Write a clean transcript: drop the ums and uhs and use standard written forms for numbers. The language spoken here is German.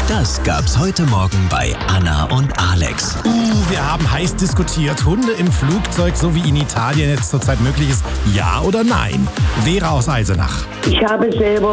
Das gab's heute Morgen bei Anna und Alex. Wir haben heiß diskutiert. Hunde im Flugzeug, so wie in Italien jetzt zurzeit möglich ist. Ja oder nein? Vera aus Eisenach. Ich habe selber